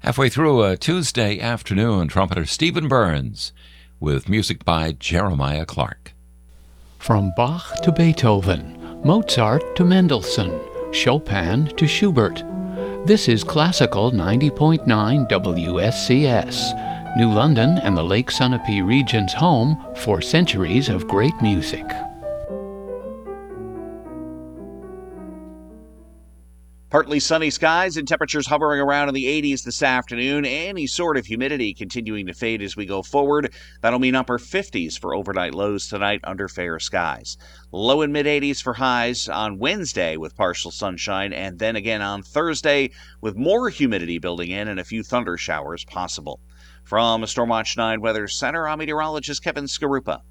Halfway through a Tuesday afternoon, trumpeter Stephen Burns with music by Jeremiah Clark. From Bach to Beethoven, Mozart to Mendelssohn, Chopin to Schubert. This is Classical 90.9 WSCS, New London and the Lake Sunapee region's home for centuries of great music. Partly sunny skies and temperatures hovering around in the 80s this afternoon. Any sort of humidity continuing to fade as we go forward. That'll mean upper 50s for overnight lows tonight under fair skies. Low and mid 80s for highs on Wednesday with partial sunshine, and then again on Thursday with more humidity building in and a few thunder showers possible. From Stormwatch 9 Weather Center, I'm meteorologist Kevin Skarupa.